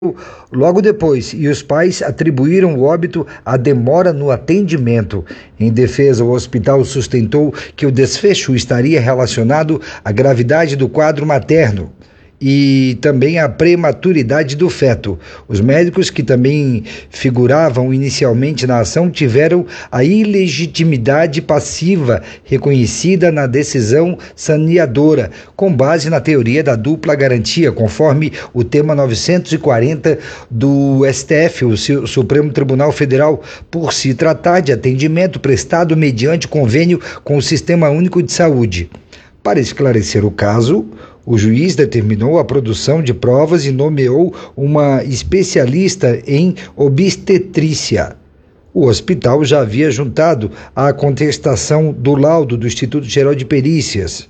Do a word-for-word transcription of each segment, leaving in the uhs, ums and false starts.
logo depois e os pais atribuíram o óbito à demora no atendimento. Em defesa, o hospital sustentou que o desfecho estaria relacionado à gravidade do quadro materno e também à prematuridade do feto. Os médicos que também figuravam inicialmente na ação tiveram a ilegitimidade passiva reconhecida na decisão saneadora, com base na teoria da dupla garantia, conforme o tema novecentos e quarenta do S T F, o Supremo Tribunal Federal, por se tratar de atendimento prestado mediante convênio com o Sistema Único de Saúde. Para esclarecer o caso, o juiz determinou a produção de provas e nomeou uma especialista em obstetrícia. O hospital já havia juntado a contestação do laudo do Instituto Geral de Perícias.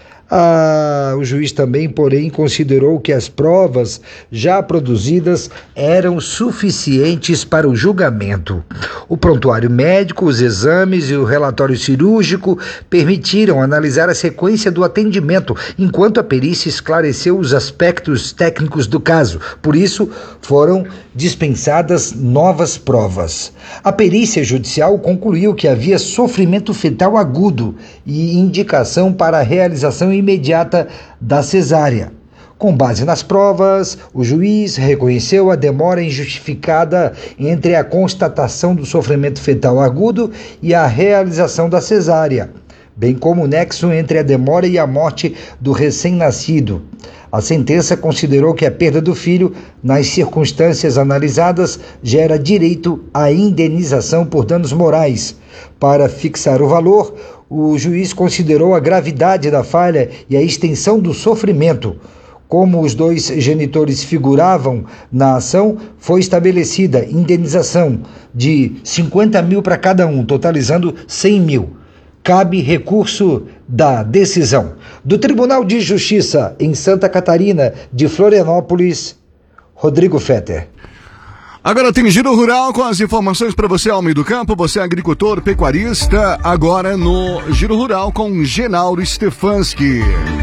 Ah, o juiz também, porém, considerou que as provas já produzidas eram suficientes para o julgamento. O prontuário médico, os exames e o relatório cirúrgico permitiram analisar a sequência do atendimento, enquanto a perícia esclareceu os aspectos técnicos do caso. Por isso, foram dispensadas novas provas. A perícia judicial concluiu que havia sofrimento fetal agudo e indicação para a realização imediata da cesárea. Com base nas provas, o juiz reconheceu a demora injustificada entre a constatação do sofrimento fetal agudo e a realização da cesárea, bem como o nexo entre a demora e a morte do recém-nascido. A sentença considerou que a perda do filho, nas circunstâncias analisadas, gera direito à indenização por danos morais. Para fixar o valor, o juiz considerou a gravidade da falha e a extensão do sofrimento. Como os dois genitores figuravam na ação, foi estabelecida indenização de cinquenta mil para cada um, totalizando cem mil. Cabe recurso da decisão do Tribunal de Justiça em Santa Catarina de Florianópolis, Rodrigo Fetter. Agora tem Giro Rural com as informações para você, homem do campo, você é agricultor, pecuarista, agora no Giro Rural com Genaro Stefanski.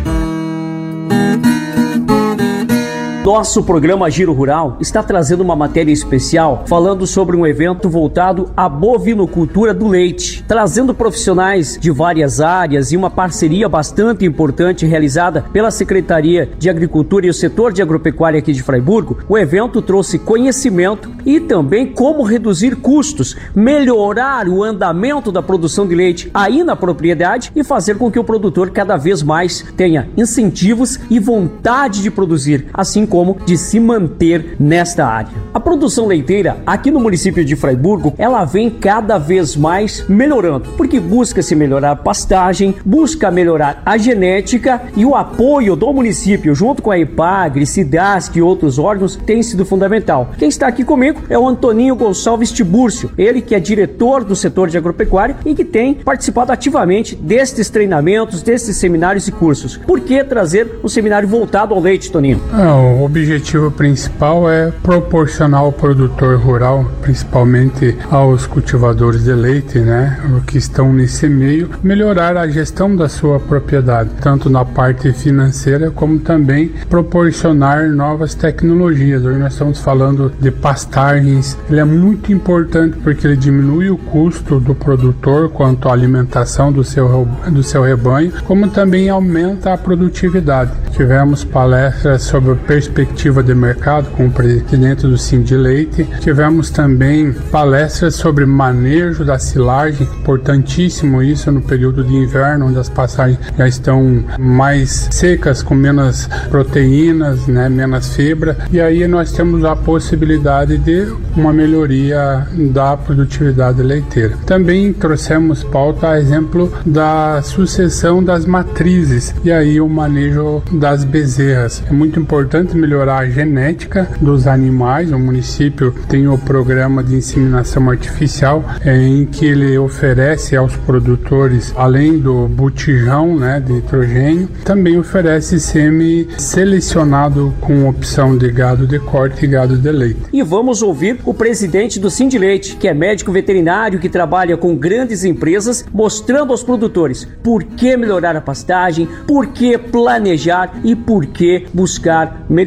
Nosso programa Giro Rural está trazendo uma matéria especial falando sobre um evento voltado à bovinocultura do leite, trazendo profissionais de várias áreas e uma parceria bastante importante realizada pela Secretaria de Agricultura e o setor de agropecuária aqui de Fraiburgo. O evento trouxe conhecimento e também como reduzir custos, melhorar o andamento da produção de leite aí na propriedade e fazer com que o produtor cada vez mais tenha incentivos e vontade de produzir, assim como de se manter nesta área. A produção leiteira aqui no município de Fraiburgo, ela vem cada vez mais melhorando, porque busca-se melhorar a pastagem, busca melhorar a genética e o apoio do município junto com a EPAGRE, SIDASC e outros órgãos tem sido fundamental. Quem está aqui comigo é o Antoninho Gonçalves Tibúrcio, ele que é diretor do setor de agropecuária e que tem participado ativamente destes treinamentos, destes seminários e cursos. Por que trazer um seminário voltado ao leite, Toninho? O objetivo principal é proporcionar ao produtor rural, principalmente aos cultivadores de leite, né, que estão nesse meio, melhorar a gestão da sua propriedade, tanto na parte financeira como também proporcionar novas tecnologias. Hoje nós estamos falando de pastagens, ele é muito importante porque ele diminui o custo do produtor quanto à alimentação do seu, do seu rebanho, como também aumenta a produtividade. Tivemos palestras sobre perspectiva de mercado com o presidente do Sindileite. Tivemos também palestras sobre manejo da silagem, importantíssimo isso no período de inverno, onde as pastagens já estão mais secas, com menos proteínas, né, menos fibra, e aí nós temos a possibilidade de uma melhoria da produtividade leiteira. Também trouxemos pauta a exemplo da sucessão das matrizes e aí o manejo das bezerras. É muito importante melhorar a genética dos animais. O município tem o programa de inseminação artificial, é, em que ele oferece aos produtores, além do botijão, né, de nitrogênio, também oferece sêmen selecionado com opção de gado de corte e gado de leite. E vamos ouvir o presidente do Sindileite, que é médico veterinário que trabalha com grandes empresas, mostrando aos produtores por que melhorar a pastagem, por que planejar e por que buscar melhorar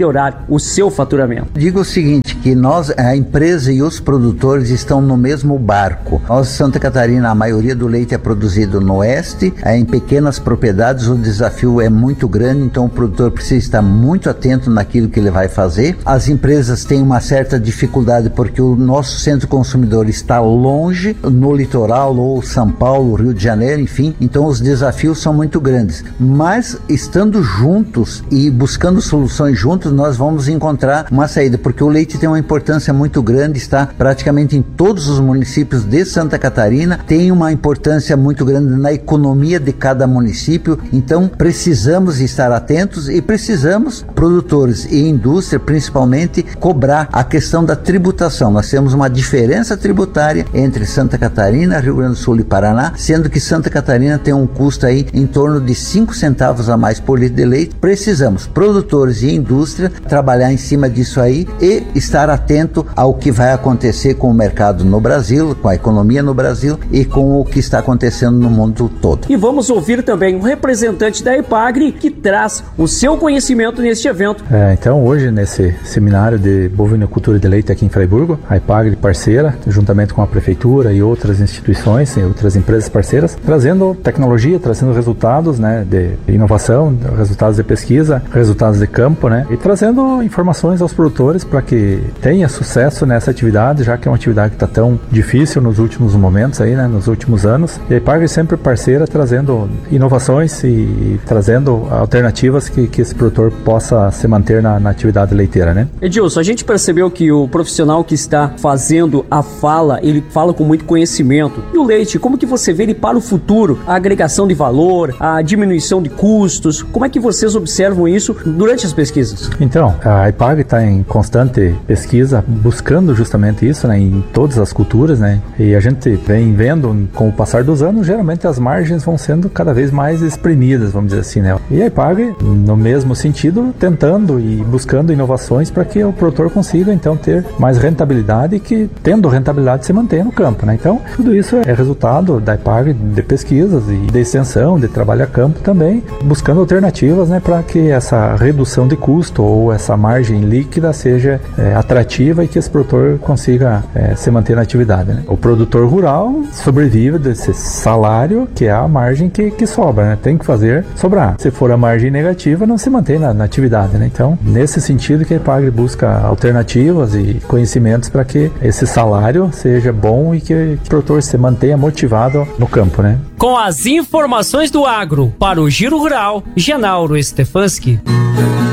melhorar o seu faturamento? Digo o seguinte, que nós, a empresa e os produtores estão no mesmo barco. Nós, Santa Catarina, a maioria do leite é produzido no oeste, é em pequenas propriedades, o desafio é muito grande, então o produtor precisa estar muito atento naquilo que ele vai fazer. As empresas têm uma certa dificuldade porque o nosso centro consumidor está longe, no litoral, ou São Paulo, Rio de Janeiro, enfim, então os desafios são muito grandes. Mas estando juntos e buscando soluções juntos, nós vamos encontrar uma saída, porque o leite tem uma importância muito grande, está praticamente em todos os municípios de Santa Catarina, tem uma importância muito grande na economia de cada município, então precisamos estar atentos e precisamos, produtores e indústria principalmente, cobrar a questão da tributação. Nós temos uma diferença tributária entre Santa Catarina, Rio Grande do Sul e Paraná, sendo que Santa Catarina tem um custo aí em torno de cinco centavos a mais por litro de leite. Precisamos, produtores e indústria, trabalhar em cima disso aí e estar atento ao que vai acontecer com o mercado no Brasil, com a economia no Brasil e com o que está acontecendo no mundo todo. E vamos ouvir também um representante da EPAGRE que traz o seu conhecimento neste evento. É, então hoje nesse seminário de bovinocultura de leite aqui em Fraiburgo, a EPAGRE parceira, juntamente com a prefeitura e outras instituições e outras empresas parceiras, trazendo tecnologia, trazendo resultados, né, de inovação, resultados de pesquisa, resultados de campo, né, e trazendo informações aos produtores para que tenha sucesso nessa atividade, já que é uma atividade que está tão difícil nos últimos momentos aí, né, nos últimos anos. E a EPAGRE sempre parceira, trazendo inovações e, e trazendo alternativas que, que esse produtor possa se manter na, na atividade leiteira, né? Edilson, a gente percebeu que o profissional que está fazendo a fala, ele fala com muito conhecimento. E o leite, como que você vê ele para o futuro? A agregação de valor, a diminuição de custos, como é que vocês observam isso durante as pesquisas? Então, a EPAGRE está em constante pesquisa, buscando justamente isso, né, em todas as culturas, né, e a gente vem vendo, com o passar dos anos, geralmente as margens vão sendo cada vez mais espremidas, vamos dizer assim, né, e a EPAGRE, no mesmo sentido, tentando e buscando inovações para que o produtor consiga, então, ter mais rentabilidade e que, tendo rentabilidade, se mantenha no campo, né, então, tudo isso é resultado da EPAGRE de pesquisas e de extensão, de trabalho a campo também, buscando alternativas, né, para que essa redução de custo ou essa margem líquida seja é, atrativa e que esse produtor consiga é, se manter na atividade, né? O produtor rural sobrevive desse salário, que é a margem que, que sobra, né? Tem que fazer sobrar. Se for a margem negativa, não se mantém na, na atividade, né? Então, nesse sentido que a EPAGRE busca alternativas e conhecimentos para que esse salário seja bom e que o produtor se mantenha motivado no campo, né? Com as informações do agro para o Giro Rural, Genauro Stefanski.